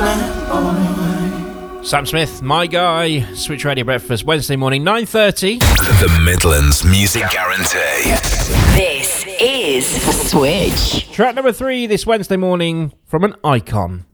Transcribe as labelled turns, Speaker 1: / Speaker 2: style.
Speaker 1: Sam Smith, My Guy, Switch Radio Breakfast, Wednesday morning, 9:30.
Speaker 2: The Midlands Music Guarantee.
Speaker 3: This is Switch.
Speaker 1: Track number 3 this Wednesday morning from an icon.